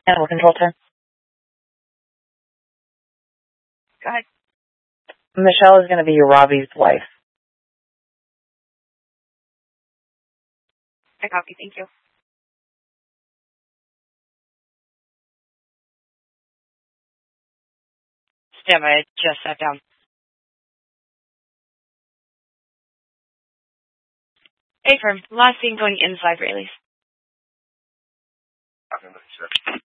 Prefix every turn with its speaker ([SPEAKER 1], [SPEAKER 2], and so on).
[SPEAKER 1] Animal control 10.
[SPEAKER 2] Go ahead.
[SPEAKER 1] Michelle is going to be Robbie's wife.
[SPEAKER 2] I copy. Thank you. Stand by. I just sat down. Affirm. Last thing going inside Rayleigh's.